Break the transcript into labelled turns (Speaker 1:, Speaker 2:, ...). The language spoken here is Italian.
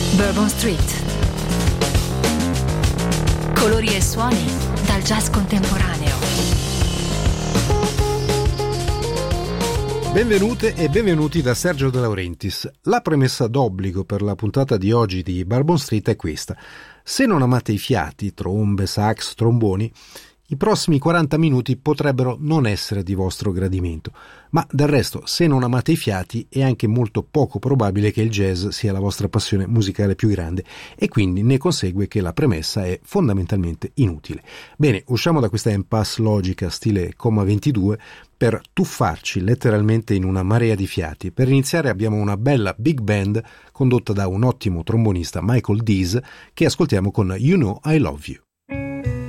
Speaker 1: Bourbon Street. Colori e suoni dal jazz contemporaneo.
Speaker 2: Benvenute e benvenuti da Sergio De Laurentiis. La premessa d'obbligo per la puntata di oggi di Bourbon Street è questa. Se non amate i fiati, trombe, sax, tromboni, i prossimi 40 minuti potrebbero non essere di vostro gradimento, ma del resto, se non amate i fiati, è anche molto poco probabile che il jazz sia la vostra passione musicale più grande e quindi ne consegue che la premessa è fondamentalmente inutile. Bene, usciamo da questa impasse logica stile comma 22 per tuffarci letteralmente in una marea di fiati. Per iniziare abbiamo una bella big band condotta da un ottimo trombonista Michael Dees che ascoltiamo con You Know I Love You.